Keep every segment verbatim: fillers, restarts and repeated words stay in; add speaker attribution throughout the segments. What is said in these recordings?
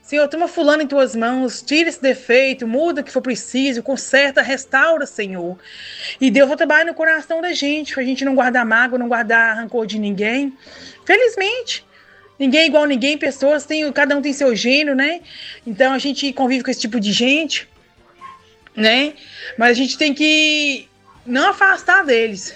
Speaker 1: Senhor, toma fulano em tuas mãos, tira esse defeito, muda o que for preciso, conserta, restaura, Senhor. E Deus vai trabalhar no coração da gente, pra gente não guardar mágoa, não guardar rancor de ninguém. Felizmente, ninguém é igual a ninguém, pessoas, tem, cada um tem seu gênero, né? Então a gente convive com esse tipo de gente, né? Mas a gente tem que não afastar deles,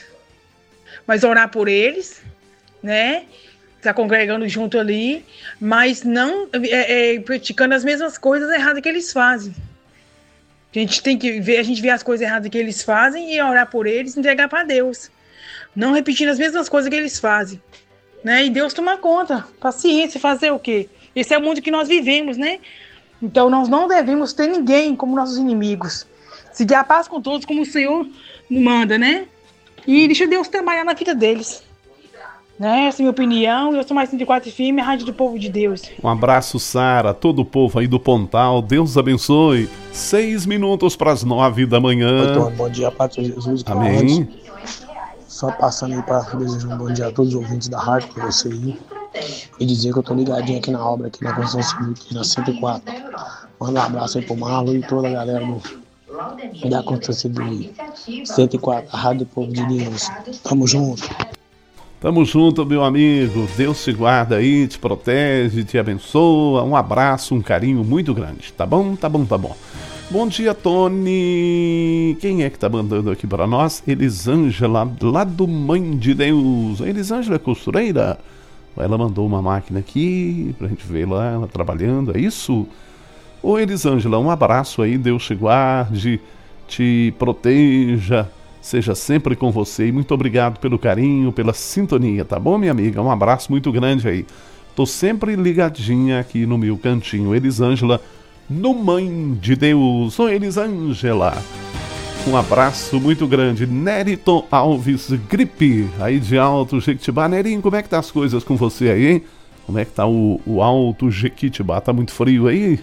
Speaker 1: mas orar por eles, né? Tá congregando junto ali, mas não é, é, praticando as mesmas coisas erradas que eles fazem. A gente tem que ver, a gente vê as coisas erradas que eles fazem e orar por eles, entregar para Deus. Não repetindo as mesmas coisas que eles fazem, né? E Deus toma conta. Paciência, fazer o quê? Esse é o mundo que nós vivemos, né? Então nós não devemos ter ninguém como nossos inimigos. Seguir a paz com todos como o Senhor manda, né? E deixa Deus trabalhar na vida deles. Né? Essa é a minha opinião. Eu sou mais cento e quatro F M, a Rádio do Povo de Deus.
Speaker 2: Um abraço, Sara, todo o povo aí do Pontal. Deus abençoe. Seis minutos para as nove da manhã.
Speaker 3: Então, bom dia, Pátria Jesus.
Speaker 2: Amém.
Speaker 3: Só passando aí para desejar um bom dia a todos os ouvintes da rádio, para você aí. E dizer que eu tô ligadinho aqui na obra, aqui na Construção Civil, aqui na cento e quatro. Manda um abraço aí pro Marlon e toda a galera do, da Construção Civil. cento e quatro, a Rádio do Povo de Deus. Tamo junto.
Speaker 2: Tamo junto, meu amigo. Deus te guarda aí, te protege, te abençoa. Um abraço, um carinho muito grande. Tá bom? Tá bom, tá bom. Bom dia, Tony. Quem é que tá mandando aqui para nós? Elisângela, lá do Mãe de Deus. Elisângela costureira. Ela mandou uma máquina aqui pra gente ver lá, ela trabalhando. É isso? Ô, Elisângela, um abraço aí. Deus te guarde, te proteja. Seja sempre com você e muito obrigado pelo carinho, pela sintonia, tá bom, minha amiga? Um abraço muito grande aí. Tô sempre ligadinha aqui no meu cantinho. Elisângela, no Mãe de Deus. Ô, Elisângela, um abraço muito grande. Nérito Alves Gripe, aí de Alto Jequitibá. Nerinho, como é que tá as coisas com você aí, hein? Como é que tá o, o Alto Jequitibá? Tá muito frio aí?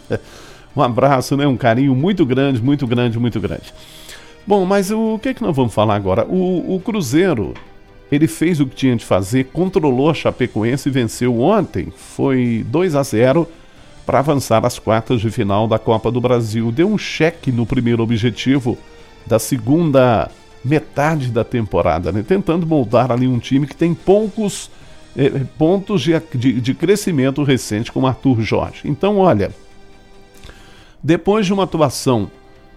Speaker 2: Um abraço, né? Um carinho muito grande, muito grande, muito grande. Bom, mas o que é que nós vamos falar agora? O, o Cruzeiro, ele fez o que tinha de fazer, controlou a Chapecoense e venceu ontem. Foi dois a zero para avançar às quartas de final da Copa do Brasil. Deu um cheque no primeiro objetivo da segunda metade da temporada, né? Tentando moldar ali um time que tem poucos eh, pontos de, de, de crescimento recente com o Arthur Jorge. Então, olha, depois de uma atuação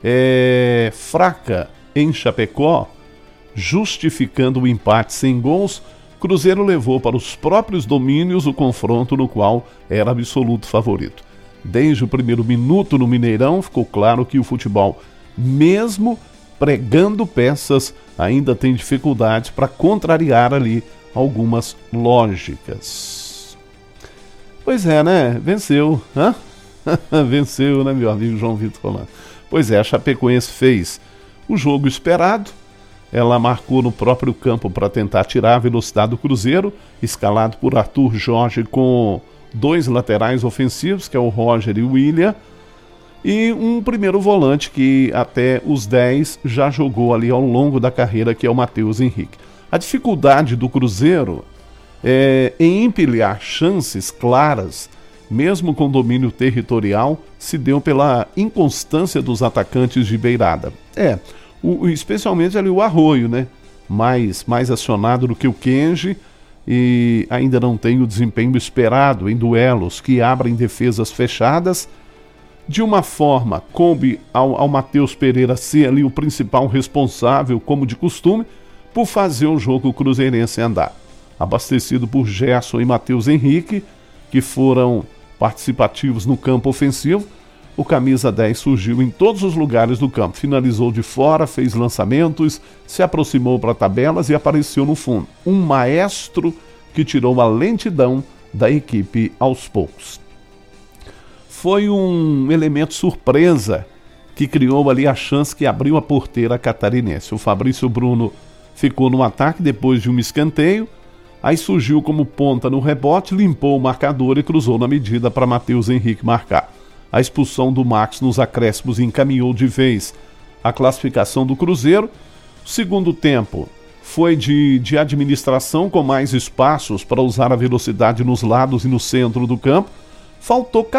Speaker 2: É, fraca em Chapecó, justificando o empate sem gols, Cruzeiro levou para os próprios domínios o confronto no qual era absoluto favorito. Desde o primeiro minuto no Mineirão, ficou claro que o futebol, mesmo pregando peças, ainda tem dificuldade para contrariar ali algumas lógicas. Pois é, né? Venceu, hã? Venceu, né, meu amigo João Vitor Rolando? Pois é, a Chapecoense fez o jogo esperado, ela marcou no próprio campo para tentar tirar a velocidade do Cruzeiro, escalado por Arthur Jorge com dois laterais ofensivos, que é o Roger e o William, e um primeiro volante que até os dez já jogou ali ao longo da carreira, que é o Matheus Henrique. A dificuldade do Cruzeiro é em empilhar chances claras, mesmo com domínio territorial, se deu pela inconstância dos atacantes de beirada. É, o, especialmente ali o Arroio, né? Mais, mais acionado do que o Kenji e ainda não tem o desempenho esperado em duelos que abrem defesas fechadas. De uma forma, coube ao, ao Matheus Pereira ser ali o principal responsável, como de costume, por fazer o jogo cruzeirense andar. Abastecido por Gerson e Matheus Henrique, que foram participativos no campo ofensivo, o camisa dez surgiu em todos os lugares do campo, finalizou de fora, fez lançamentos, se aproximou para tabelas e apareceu no fundo. Um maestro que tirou a lentidão da equipe aos poucos. Foi um elemento surpresa que criou ali a chance que abriu a porteira catarinense. O Fabrício Bruno ficou no ataque depois de um escanteio, aí surgiu como ponta no rebote, limpou o marcador e cruzou na medida para Matheus Henrique marcar. A expulsão do Max nos acréscimos encaminhou de vez a classificação do Cruzeiro. O segundo tempo foi de, de administração, com mais espaços para usar a velocidade nos lados e no centro do campo. Faltou